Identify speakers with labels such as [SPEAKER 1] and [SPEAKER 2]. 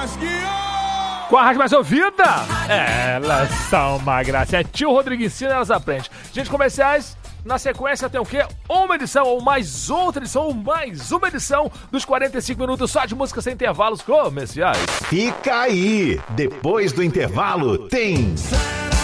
[SPEAKER 1] Com a rádio mais ouvida, elas são uma graça. É tio Rodrigo ensina, elas aprendem. Gente, comerciais, na sequência tem o quê? Uma edição, ou mais outra edição, ou mais uma edição dos 45 minutos só de música sem intervalos comerciais.
[SPEAKER 2] Fica aí, depois do intervalo tem...